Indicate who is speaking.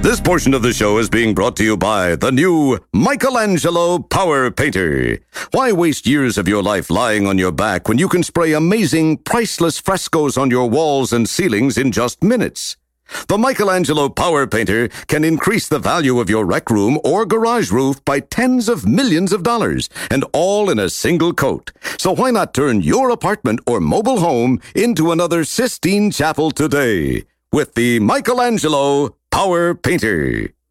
Speaker 1: This portion of the show is being brought to you by the new Michelangelo Power Painter. Why waste years of your life lying on your back when you can spray amazing, priceless frescoes on your walls and ceilings in just minutes? The Michelangelo Power Painter can increase the value of your rec room or garage roof by tens of millions of dollars, and all in a single coat. So why not turn your apartment or mobile home into another Sistine Chapel today with the Michelangelo Power Painter?